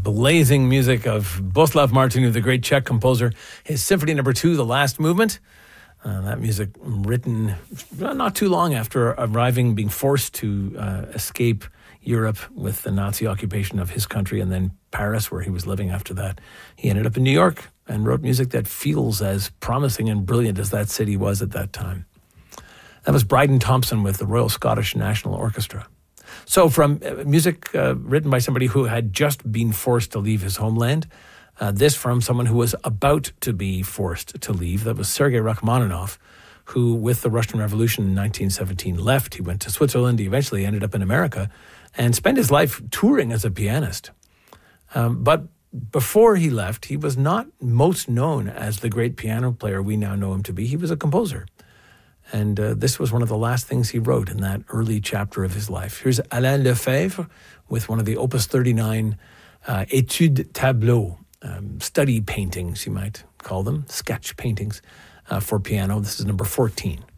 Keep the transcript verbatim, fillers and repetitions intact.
blazing music of Bohuslav Martinu, the great Czech composer. His Symphony Number Two, the last movement. Uh, that music written not too long after arriving, being forced to uh, escape Europe with the Nazi occupation of his country, and then Paris, where he was living after that. He ended up in New York and wrote music that feels as promising and brilliant as that city was at that time. That was Bryden Thompson with the Royal Scottish National Orchestra. So from uh, music uh, written by somebody who had just been forced to leave his homeland, uh, this from someone who was about to be forced to leave. That was Sergei Rachmaninoff, who with the Russian Revolution in nineteen seventeen left. He went to Switzerland. He eventually ended up in America and spent his life touring as a pianist. Um, but before he left, he was not most known as the great piano player we now know him to be. He was a composer. And uh, this was one of the last things he wrote in that early chapter of his life. Here's Alain Lefebvre with one of the Opus thirty-nine uh, Études Tableaux, um, study paintings, you might call them, sketch paintings uh, for piano. This is number fourteen.